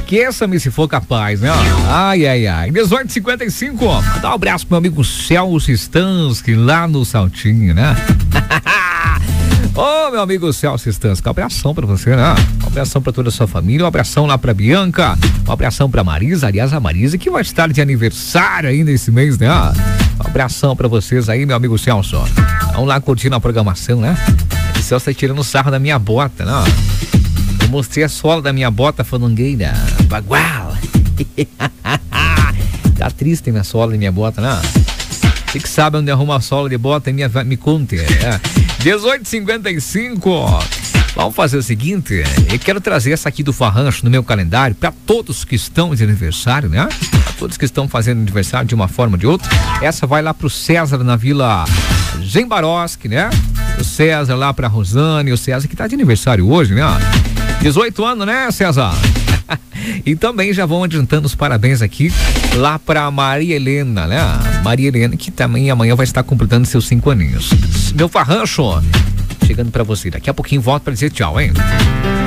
esqueça-me se for capaz, né? Ai, ai, ai. 18h55, ó. Dá um abraço pro meu amigo Celso Stansky lá no Saltinho, né? Ô, meu amigo Celso Stansky, um abração pra você, né? Um abração pra toda a sua família, um abração lá pra Bianca, um abração pra Marisa, aliás, a Marisa que vai estar de aniversário ainda esse mês, né? Um abração pra vocês aí, meu amigo Celso. Vamos lá curtindo a programação, né? O Celso tá tirando sarro da minha bota, né? Eu mostrei a sola da minha bota fanangueira, bagual. Tá triste minha sola da minha bota, né? Você que sabe onde arruma a sola de bota, me conte. 18h55. Vamos fazer o seguinte, eu quero trazer essa aqui do Farrancho no meu calendário para todos que estão de aniversário, né? Para todos que estão fazendo aniversário de uma forma ou de outra. Essa vai lá pro César na Vila Gembaroski, né? O César lá pra Rosane, o César que tá de aniversário hoje, né? 18 anos, né, César? E também já vão adiantando os parabéns aqui lá pra Maria Helena, né? Maria Helena, que também amanhã vai estar completando seus 5 aninhos. Meu Farrancho, chegando pra você. Daqui a pouquinho volto pra dizer tchau, hein?